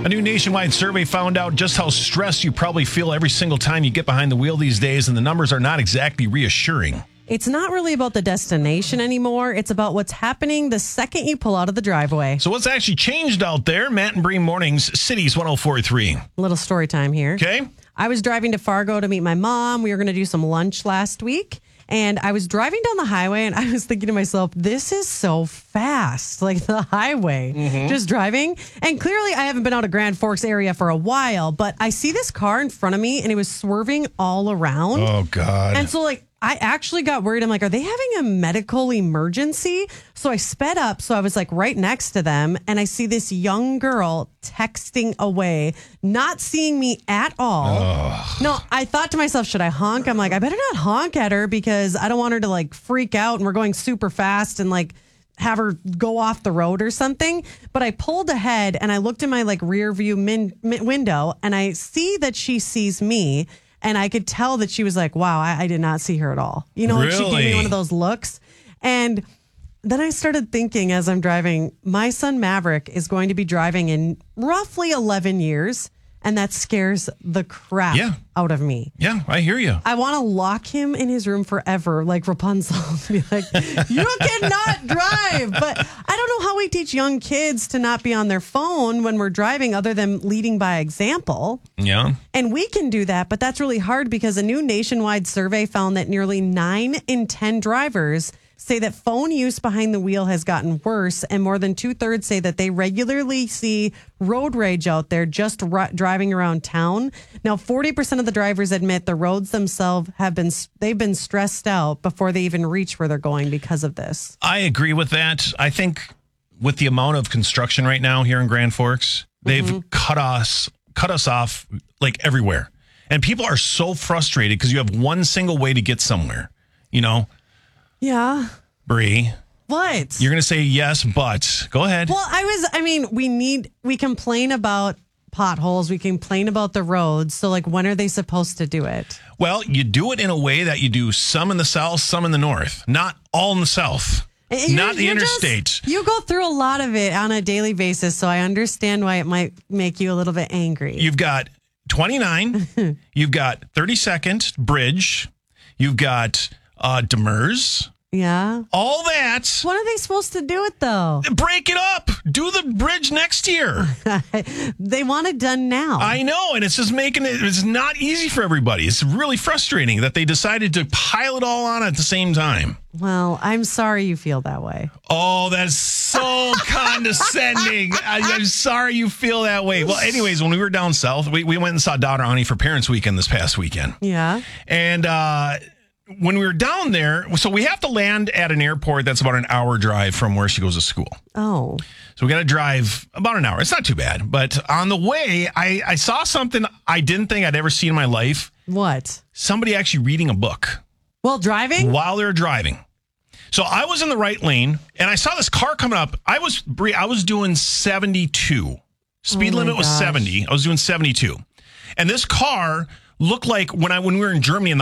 A new nationwide survey found out just how stressed you probably feel every single time you get behind the wheel these days, and the numbers are not exactly reassuring. It's not really about the destination anymore. It's about what's happening the second you pull out of the driveway. So what's actually changed out there? Matt and Bree Mornings, Cities 104.3. A little story time here. Okay. I was driving to Fargo to meet my mom. We were going to do some lunch last week. And I was driving down the highway and I was thinking to myself, this is so fast, like the highway, just driving. And clearly I haven't been out of Grand Forks area for a while, but I see this car in front of me and it was swerving all around. Oh, God. And so I actually got worried. I'm like, are they having a medical emergency? So I sped up. So I was right next to them. And I see this young girl texting away, not seeing me at all. Ugh. No, I thought to myself, should I honk? I'm like, I better not honk at her because I don't want her to freak out and we're going super fast and have her go off the road or something. But I pulled ahead and I looked in my rear view window and I see that she sees me. And I could tell that she was like, wow, I did not see her at all. You know, she gave me one of those looks. And then I started thinking as I'm driving, my son Maverick is going to be driving in roughly 11 years. And that scares the crap out of me. Yeah, I hear you. I want to lock him in his room forever, like Rapunzel. Be like, you cannot drive. But I don't know how we teach young kids to not be on their phone when we're driving other than leading by example. Yeah. And we can do that, but that's really hard because a new nationwide survey found that nearly 9 in 10 drivers say that phone use behind the wheel has gotten worse, and more than 2/3 say that they regularly see road rage out there just driving around town. Now, 40% of the drivers admit the roads themselves they've been stressed out before they even reach where they're going because of this. I agree with that. I think with the amount of construction right now here in Grand Forks, they've cut us off everywhere. And people are so frustrated because you have one single way to get somewhere, you know? Yeah. Bree. What? You're going to say yes, but go ahead. Well, we complain about potholes. We complain about the roads. So when are they supposed to do it? Well, you do it in a way that you do some in the south, some in the north, not all in the south. Not the interstate. You go through a lot of it on a daily basis. So I understand why it might make you a little bit angry. You've got 29. You've got 32nd Bridge. You've got Demers. Yeah. All that. When are they supposed to do it, though? Break it up. Do the bridge next year. They want it done now. I know, and it's just it's not easy for everybody. It's really frustrating that they decided to pile it all on at the same time. Well, I'm sorry you feel that way. Oh, that's so condescending. I'm sorry you feel that way. Well, anyways, when we were down south, we went and saw daughter Ani for Parents Weekend this past weekend. Yeah. And when we were down there, so we have to land at an airport that's about an hour drive from where she goes to school. Oh. So we got to drive about an hour. It's not too bad. But on the way, I saw something I didn't think I'd ever seen in my life. What? Somebody actually reading a book. While driving? While they were driving. So I was in the right lane, and I saw this car coming up. I was doing 72. Speed limit was 70. I was doing 72. And this car looked like when we were in Germany in